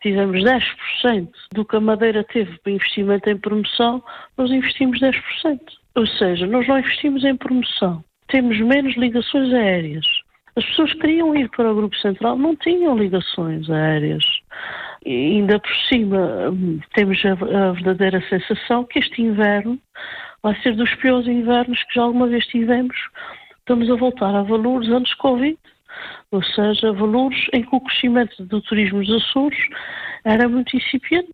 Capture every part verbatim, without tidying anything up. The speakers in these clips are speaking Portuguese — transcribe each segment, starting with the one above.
tivemos dez por cento do que a Madeira teve para investimento em promoção, nós investimos dez por cento. Ou seja, nós não investimos em promoção. Temos menos ligações aéreas. As pessoas que queriam ir para o Grupo Central não tinham ligações aéreas. E ainda por cima, temos a, a verdadeira sensação que este inverno vai ser dos piores invernos que já alguma vez tivemos. Estamos a voltar a valores antes Covid. Ou seja, valores em que o crescimento do turismo dos Açores era muito incipiente.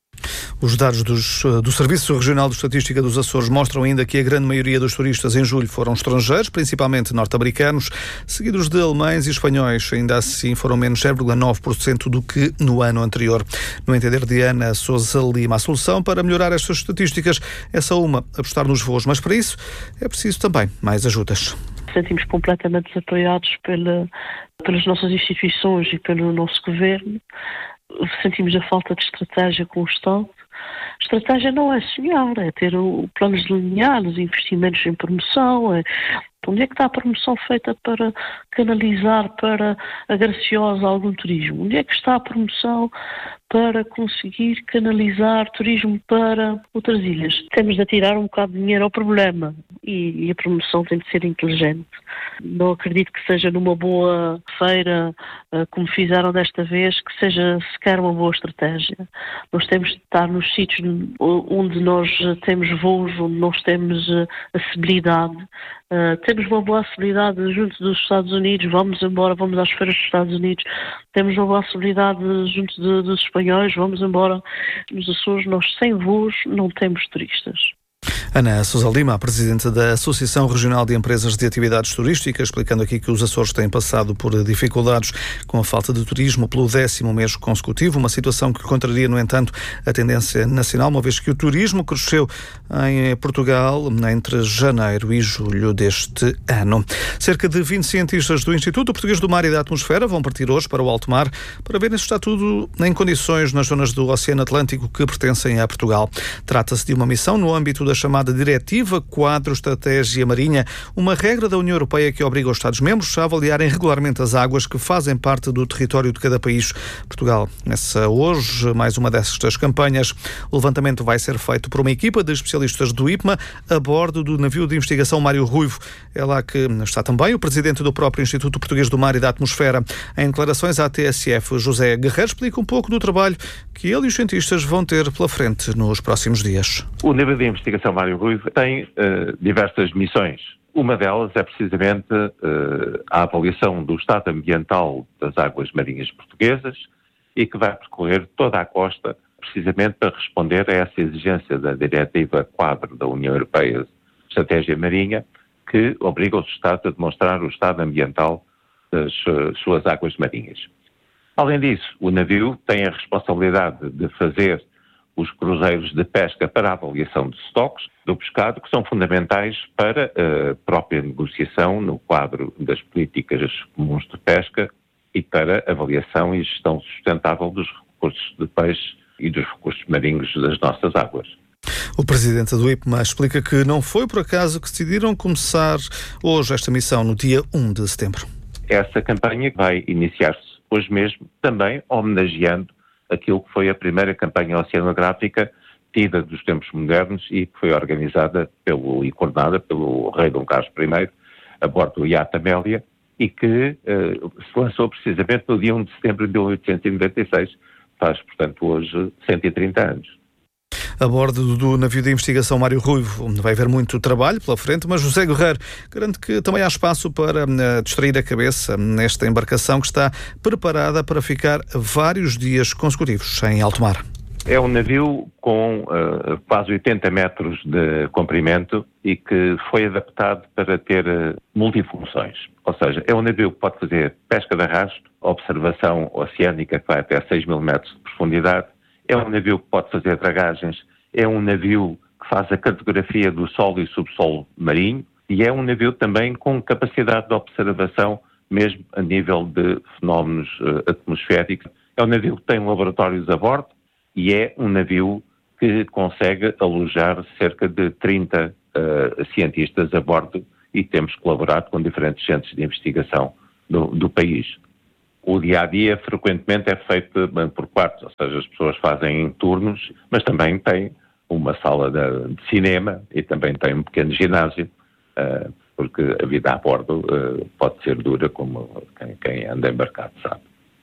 Os dados dos, do Serviço Regional de Estatística dos Açores mostram ainda que a grande maioria dos turistas em julho foram estrangeiros, principalmente norte-americanos, seguidos de alemães e espanhóis. Ainda assim foram menos zero vírgula nove por cento do que no ano anterior. No entender de Ana Sousa Lima, a solução para melhorar estas estatísticas é só uma, apostar nos voos, mas para isso é preciso também mais ajudas. Sentimos completamente desapoiados pela, pelas nossas instituições e pelo nosso governo. Sentimos a falta de estratégia com o Estado. Estratégia não é sonhar, é ter o, planos delineados, investimentos em promoção. É, onde é que está a promoção feita para canalizar para a graciosa algum turismo? Onde é que está a promoção para conseguir canalizar turismo para outras ilhas? Temos de atirar um bocado de dinheiro ao problema e, e a promoção tem de ser inteligente. Não acredito que seja numa boa feira, uh, como fizeram desta vez, que seja sequer uma boa estratégia. Nós temos de estar nos sítios onde nós temos voos, onde nós temos uh, acessibilidade. Uh, temos uma boa acessibilidade junto dos Estados Unidos, vamos embora, vamos às feiras dos Estados Unidos. Temos uma boa acessibilidade junto de, dos espanhóis, vamos embora. Nos Açores, nós sem voos não temos turistas. Ana Sousa Lima, presidente da Associação Regional de Empresas de Atividades Turísticas, explicando aqui que os Açores têm passado por dificuldades com a falta de turismo pelo décimo mês consecutivo, uma situação que contraria, no entanto, a tendência nacional, uma vez que o turismo cresceu em Portugal entre janeiro e julho deste ano. Cerca de vinte cientistas do Instituto Português do Mar e da Atmosfera vão partir hoje para o alto mar para verem se está tudo em condições nas zonas do Oceano Atlântico que pertencem a Portugal. Trata-se de uma missão no âmbito da chamada Diretiva Quadro Estratégia Marinha, uma regra da União Europeia que obriga os Estados-membros a avaliarem regularmente as águas que fazem parte do território de cada país. Portugal começa hoje mais uma destas campanhas. O levantamento vai ser feito por uma equipa de especialistas do I P M A a bordo do navio de investigação Mário Ruivo. É lá que está também o presidente do próprio Instituto Português do Mar e da Atmosfera. Em declarações à T S F, José Guerreiro explica um pouco do trabalho que ele e os cientistas vão ter pela frente nos próximos dias. O navio de investigação Mário Ruivo tem uh, diversas missões. Uma delas é precisamente uh, a avaliação do estado ambiental das águas marinhas portuguesas e que vai percorrer toda a costa precisamente para responder a essa exigência da Diretiva Quadro da União Europeia de Estratégia Marinha, que obriga os Estados a demonstrar o estado ambiental das uh, suas águas marinhas. Além disso, o navio tem a responsabilidade de fazer os cruzeiros de pesca para a avaliação de estoques do pescado, que são fundamentais para a própria negociação no quadro das políticas comuns de pesca e para a avaliação e gestão sustentável dos recursos de peixe e dos recursos marinhos das nossas águas. O presidente do I P M A explica que não foi por acaso que decidiram começar hoje esta missão, no dia primeiro de setembro. Essa campanha vai iniciar-se hoje mesmo, também homenageando aquilo que foi a primeira campanha oceanográfica tida dos tempos modernos e que foi organizada pelo, e coordenada pelo rei Dom Carlos I, a bordo do iate Amélia, e que uh, se lançou precisamente no dia primeiro de setembro de mil oitocentos e noventa e seis, faz, portanto, hoje cento e trinta anos. A bordo do navio de investigação Mário Ruivo vai haver muito trabalho pela frente, mas José Guerreiro garante que também há espaço para uh, distrair a cabeça nesta embarcação que está preparada para ficar vários dias consecutivos em alto mar. É um navio com uh, quase oitenta metros de comprimento e que foi adaptado para ter uh, multifunções. Ou seja, é um navio que pode fazer pesca de arrasto, observação oceânica que vai até seis mil metros de profundidade. É um navio que pode fazer dragagens, é um navio que faz a cartografia do solo e subsolo marinho e é um navio também com capacidade de observação mesmo a nível de fenómenos uh, atmosféricos. É um navio que tem laboratórios a bordo e é um navio que consegue alojar cerca de trinta uh, cientistas a bordo e temos colaborado com diferentes centros de investigação do, do país. O dia-a-dia frequentemente é feito por quartos, ou seja, as pessoas fazem em turnos, mas também tem uma sala de, de cinema e também tem um pequeno ginásio, uh, porque a vida a bordo uh, pode ser dura, como quem, quem anda embarcado sabe.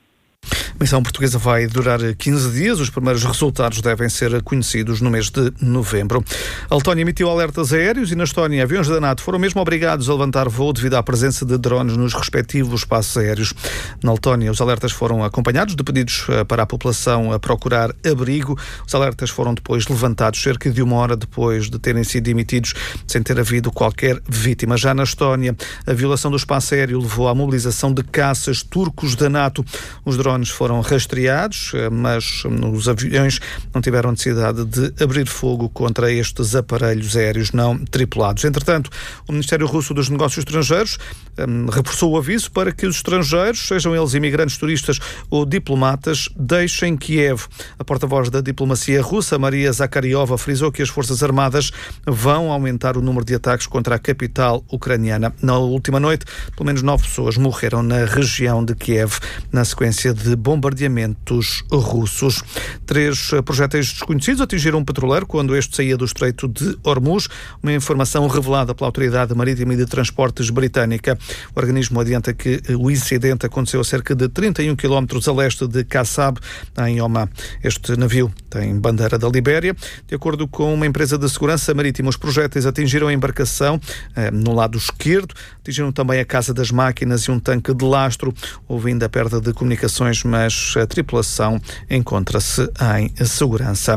A missão portuguesa vai durar quinze dias. Os primeiros resultados devem ser conhecidos no mês de novembro. A Letónia emitiu alertas aéreos e na Estónia aviões da NATO foram mesmo obrigados a levantar voo devido à presença de drones nos respectivos espaços aéreos. Na Letónia, os alertas foram acompanhados de pedidos para a população a procurar abrigo. Os alertas foram depois levantados cerca de uma hora depois de terem sido emitidos, sem ter havido qualquer vítima. Já na Estónia, a violação do espaço aéreo levou à mobilização de caças turcos da NATO. Os drones foram rastreados, mas os aviões não tiveram necessidade de abrir fogo contra estes aparelhos aéreos não tripulados. Entretanto, o Ministério Russo dos Negócios Estrangeiros um, reforçou o aviso para que os estrangeiros, sejam eles imigrantes, turistas ou diplomatas, deixem Kiev. A porta-voz da diplomacia russa, Maria Zakharova, frisou que as Forças Armadas vão aumentar o número de ataques contra a capital ucraniana. Na última noite, pelo menos nove pessoas morreram na região de Kiev, na sequência de bombardeamentos russos. Três projéteis desconhecidos atingiram um petroleiro quando este saía do Estreito de Hormuz, uma informação revelada pela Autoridade Marítima e de Transportes britânica. O organismo adianta que o incidente aconteceu a cerca de trinta e um quilómetros a leste de Kassab, em Omã. Este navio tem bandeira da Libéria. De acordo com uma empresa de segurança marítima, os projéteis atingiram a embarcação eh, no lado esquerdo, atingiram também a casa das máquinas e um tanque de lastro. Houve ainda perda de comunicações, mas a tripulação encontra-se em segurança.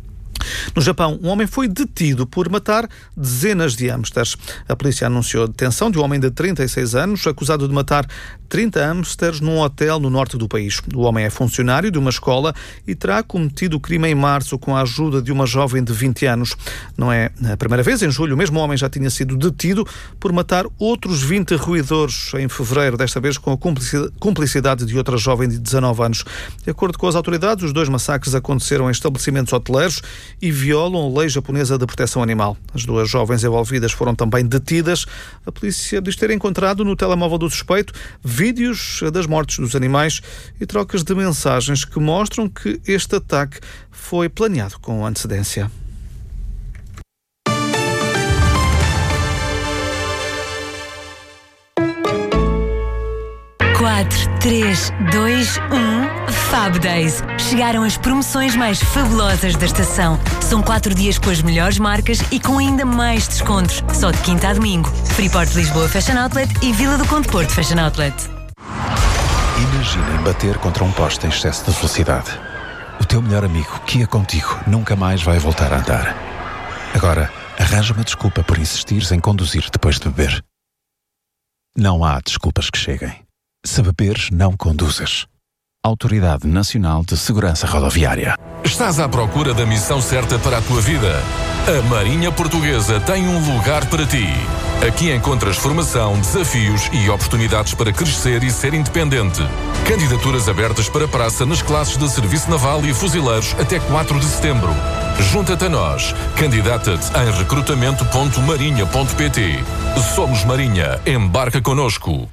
No Japão, um homem foi detido por matar dezenas de hamsters. A polícia anunciou a detenção de um homem de trinta e seis anos, acusado de matar trinta hamsters num hotel no norte do país. O homem é funcionário de uma escola e terá cometido o crime em março com a ajuda de uma jovem de vinte anos. Não é a primeira vez. Em julho, o mesmo homem já tinha sido detido por matar outros vinte roedores em fevereiro, desta vez com a cumplicidade de outra jovem de dezanove anos. De acordo com as autoridades, os dois massacres aconteceram em estabelecimentos hoteleiros e violam a lei japonesa de proteção animal. As duas jovens envolvidas foram também detidas. A polícia diz ter encontrado no telemóvel do suspeito vídeos das mortes dos animais e trocas de mensagens que mostram que este ataque foi planeado com antecedência. quatro, três, dois, um Fab Days. Chegaram as promoções mais fabulosas da estação. São quatro dias com as melhores marcas e com ainda mais descontos. Só de quinta a domingo. Freeport Lisboa Fashion Outlet e Vila do Conde Porto Fashion Outlet. Imaginem bater contra um poste em excesso de velocidade. O teu melhor amigo, que ia contigo, nunca mais vai voltar a andar. Agora, arranja uma desculpa por insistires em conduzir depois de beber. Não há desculpas que cheguem. Se beberes, não conduzas. Autoridade Nacional de Segurança Rodoviária. Estás à procura da missão certa para a tua vida? A Marinha Portuguesa tem um lugar para ti. Aqui encontras formação, desafios e oportunidades para crescer e ser independente. Candidaturas abertas para praça nas classes de Serviço Naval e Fuzileiros até quatro de setembro. Junta-te a nós. Candidata-te em recrutamento ponto marinha ponto pt. Somos Marinha. Embarca connosco.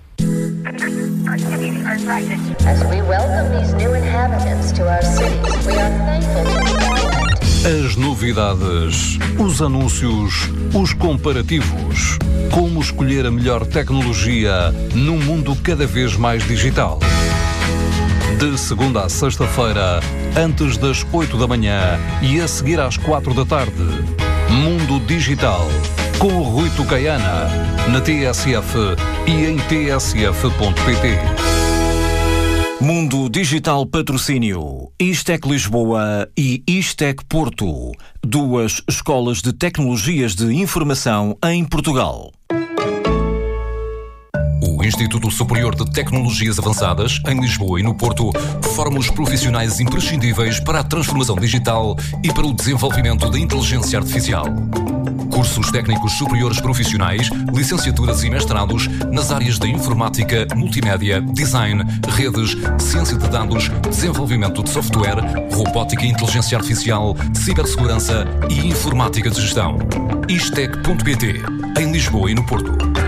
As we welcome these new inhabitants to our cities, we are thankful to the government. As novidades, os anúncios, os comparativos. Como escolher a melhor tecnologia num mundo cada vez mais digital. De segunda a sexta-feira, antes das oito da manhã e a seguir às quatro da tarde. Mundo Digital, com o Rui Tucaiana, na T S F e em t s f ponto p t. Mundo Digital Patrocínio, Istec Lisboa e Istec Porto, duas escolas de tecnologias de informação em Portugal. O Instituto Superior de Tecnologias Avançadas, em Lisboa e no Porto, forma os profissionais imprescindíveis para a transformação digital e para o desenvolvimento da inteligência artificial. Cursos técnicos superiores profissionais, licenciaturas e mestrados nas áreas da informática, multimédia, design, redes, ciência de dados, desenvolvimento de software, robótica e inteligência artificial, cibersegurança e informática de gestão. istec ponto pt, em Lisboa e no Porto.